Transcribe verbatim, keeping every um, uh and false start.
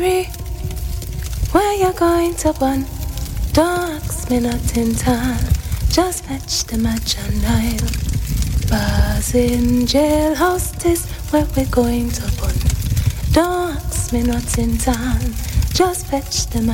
Where you going to bun? Don't ask me nothing, time. Just fetch the match and I'll bars in jailhouse. This where we going to bun? Don't ask me nothing, time. Just fetch the match.